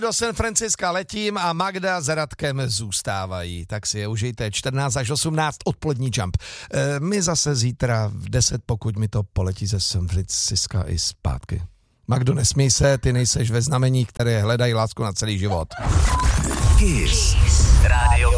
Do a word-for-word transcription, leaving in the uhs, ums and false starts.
Do San Franciska letím a Magda s Radkem zůstávají. Tak si je užijte. čtrnáct až osmnáct odpolední jump. E, my zase zítra v deset, pokud mi to poletí ze San Franciska i zpátky. Magdo, nesmí se, ty nejseš ve znamení, které hledají lásku na celý život. Kiss. Rádio